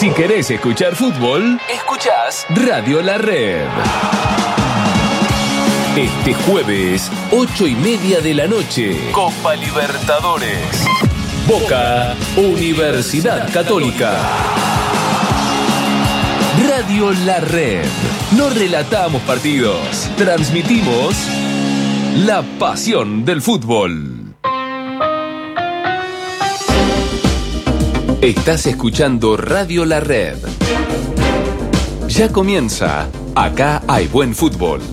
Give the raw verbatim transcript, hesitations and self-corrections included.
Si querés escuchar fútbol, escuchás Radio La Red. Este jueves, ocho y media de la noche, Copa Libertadores. Boca, Universidad Católica. Radio La Red. No relatamos partidos, transmitimos la pasión del fútbol. Estás escuchando Radio La Red. Ya comienza. Acá hay buen fútbol.